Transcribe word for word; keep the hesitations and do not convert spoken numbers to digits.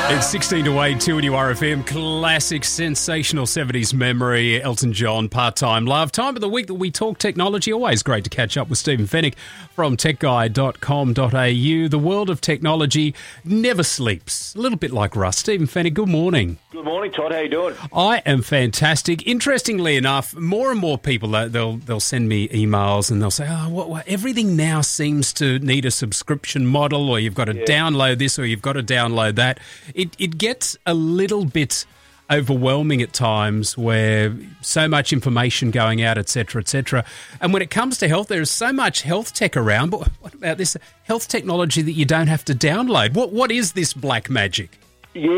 It's sixteen to eight, two and R F M. Classic, sensational seventies memory. Elton John, Part-Time Love. Time of the week that we talk technology. Always great to catch up with Stephen Fennick from tech guide dot com dot a u. The world of technology never sleeps. A little bit like Russ. Stephen Fennick, good morning. Good morning, Todd. How you doing? I am fantastic. Interestingly enough, more and more people, they'll they'll send me emails and they'll say, oh, what, what, everything now seems to need a subscription model, or you've got to Yeah. download this or you've got to download that. It it gets a little bit overwhelming at times, where so much information going out, et cetera, et cetera. And when it comes to health, there is so much health tech around. But what about this health technology that you don't have to download? What What is this black magic? Yeah,